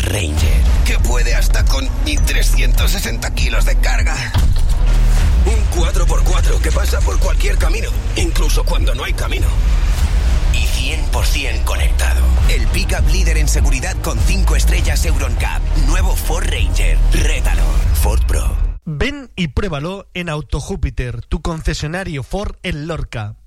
Ranger, que puede hasta con 360 kilos de carga. Un 4x4 que pasa por cualquier camino, incluso cuando no hay camino. Y 100% conectado. El pick-up líder en seguridad con 5 estrellas EuronCap. Nuevo Ford Ranger. Rétalo. Ford Pro. Ven y pruébalo en Auto Júpiter, tu concesionario Ford en Lorca.